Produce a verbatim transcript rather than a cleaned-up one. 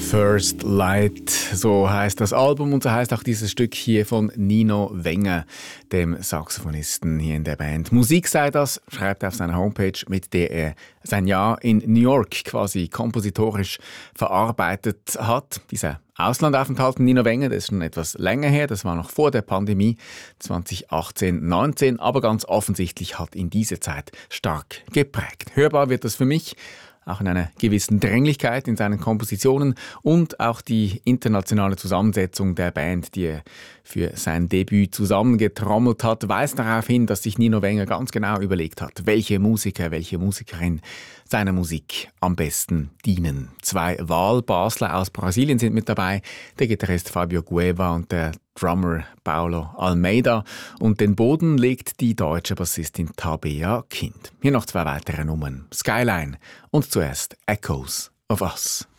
First Light, so heißt das Album und so heißt auch dieses Stück hier von Nino Wenger, dem Saxophonisten hier in der Band. Musik sei das, schreibt er auf seiner Homepage, mit der er sein Jahr in New York quasi kompositorisch verarbeitet hat. Dieser Auslandaufenthalt von Nino Wenger, das ist schon etwas länger her, das war noch vor der Pandemie, zwanzig achtzehn neunzehn, aber ganz offensichtlich hat ihn diese Zeit stark geprägt. Hörbar wird das für mich auch in einer gewissen Dringlichkeit in seinen Kompositionen und auch die internationale Zusammensetzung der Band, die er für sein Debüt zusammengetrommelt hat, weist darauf hin, dass sich Nino Wenger ganz genau überlegt hat, welche Musiker, welche Musikerin seiner Musik am besten dienen. Zwei Wahlbasler aus Brasilien sind mit dabei, der Gitarrist Fabio Gueva und der Drummer Paulo Almeida. Und den Boden legt die deutsche Bassistin Tabea Kind. Hier noch zwei weitere Nummern. Skyline und zuerst Echoes of Us.